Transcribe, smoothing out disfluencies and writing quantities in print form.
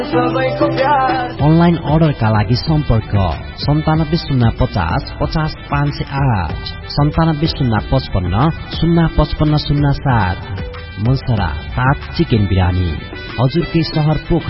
Online अर्डरका लागि सम्पर्क 9705050508 970555055507। मुसरा ताज चिकन बिरानी, हजुरकै शहर पोखरा।